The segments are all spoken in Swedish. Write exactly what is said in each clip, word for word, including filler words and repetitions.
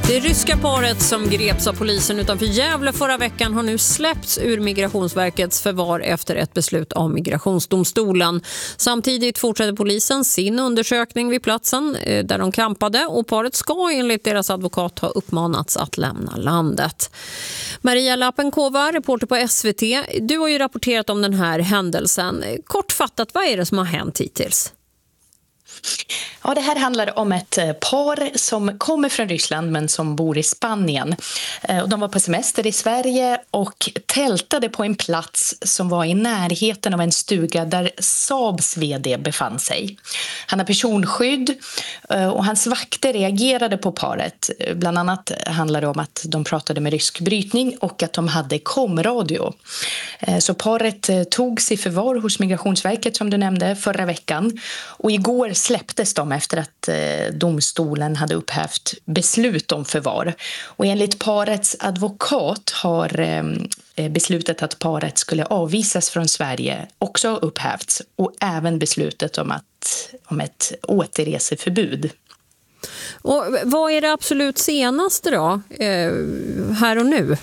Det ryska paret som greps av polisen utanför Gävle förra veckan har nu släppts ur Migrationsverkets förvar efter ett beslut av Migrationsdomstolen. Samtidigt fortsätter polisen sin undersökning vid platsen där de campade och paret ska enligt deras advokat ha uppmanats att lämna landet. Maria Lapenkova, reporter på S V T. Du har ju rapporterat om den här händelsen. Kortfattat, vad är det som har hänt hittills? Ja, det här handlar om ett par som kommer från Ryssland men som bor i Spanien. De var på semester i Sverige och tältade på en plats som var i närheten av en stuga där Saabs vd befann sig. Han har personskydd och hans vakter reagerade på paret. Bland annat handlar det om att de pratade med rysk brytning och att de hade komradio. Så paret togs i förvar hos Migrationsverket som du nämnde förra veckan och igår släpptes de efter att eh, domstolen hade upphävt beslut om förvar. Och enligt parets advokat har eh, beslutet att paret skulle avvisas från Sverige också upphävts och även beslutet om, att, om ett återreseförbud. Och vad är det absolut senaste då, eh, här och nu?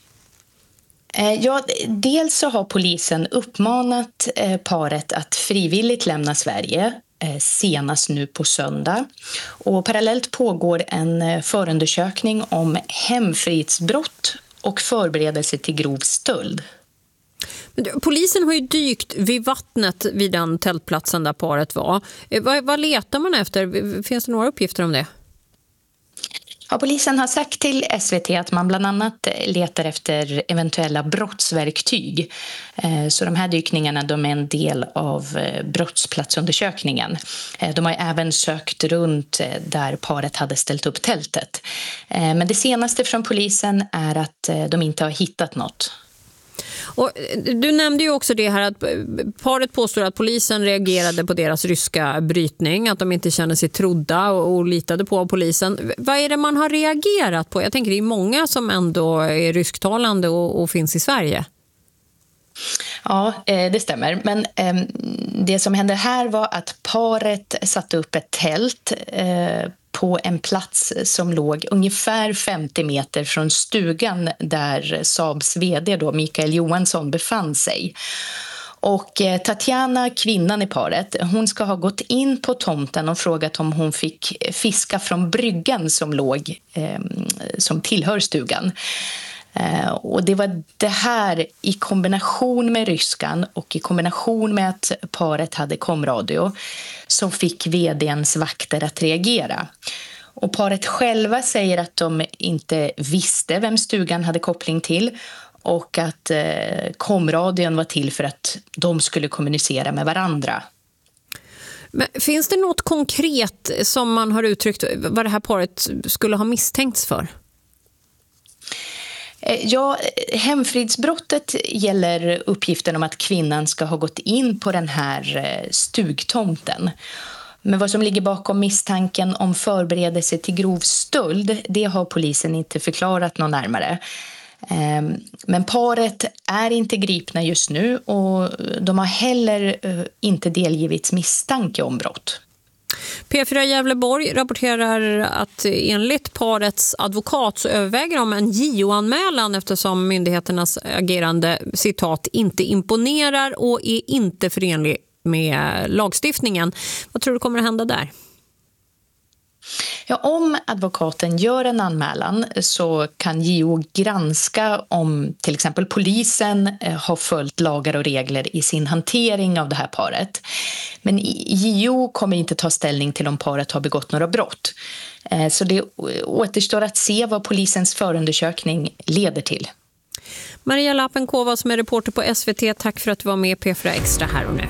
Ja, dels så har polisen uppmanat paret att frivilligt lämna Sverige senast nu på söndag. Och parallellt pågår en förundersökning om hemfridsbrott och förberedelse till grov stöld. Polisen har ju dykt vid vattnet vid den tältplatsen där paret var. Vad, vad letar man efter? Finns det några uppgifter om det? Ja, polisen har sagt till S V T att man bland annat letar efter eventuella brottsverktyg. Så de här dykningarna de är en del av brottsplatsundersökningen. De har även sökt runt där paret hade ställt upp tältet. Men det senaste från polisen är att de inte har hittat något. Och du nämnde ju också det här att paret påstår att polisen reagerade på deras ryska brytning, att de inte kände sig trodda och, och litade på polisen. Vad är det man har reagerat på? Jag tänker det är många som ändå är rysktalande och, och finns i Sverige. Ja, det stämmer. Men eh, det som hände här var att paret satte upp ett tält eh, på en plats som låg ungefär femtio meter från stugan där Saabs vd då, Mikael Johansson befann sig. Och eh, Tatjana, kvinnan i paret, hon ska ha gått in på tomten och frågat om hon fick fiska från bryggan som låg, eh, som tillhör stugan. Uh, och det var det här i kombination med ryskan och i kombination med att paret hade komradio som fick vdns vakter att reagera. Och paret själva säger att de inte visste vem stugan hade koppling till och att uh, komradion var till för att de skulle kommunicera med varandra. Men finns det något konkret som man har uttryckt vad det här paret skulle ha misstänkts för? Ja, hemfridsbrottet gäller uppgiften om att kvinnan ska ha gått in på den här stugtomten. Men vad som ligger bakom misstanken om förberedelse till grov stöld, det har polisen inte förklarat något närmare. Men paret är inte gripna just nu och de har heller inte delgivits misstanke om brott. P fyra Gävleborg rapporterar att enligt parets advokat så överväger de en J O-anmälan eftersom myndigheternas agerande citat inte imponerar och är inte förenlig med lagstiftningen. Vad tror du kommer att hända där? Ja, om advokaten gör en anmälan så kan J O granska om till exempel polisen har följt lagar och regler i sin hantering av det här paret. Men J O kommer inte ta ställning till om paret har begått några brott. Så det återstår att se vad polisens förundersökning leder till. Maria Lapenkova som är reporter på S V T, tack för att du var med i P fyra Extra här och nu.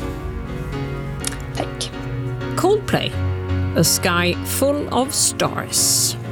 Tack. Coldplay. A Sky Full of Stars.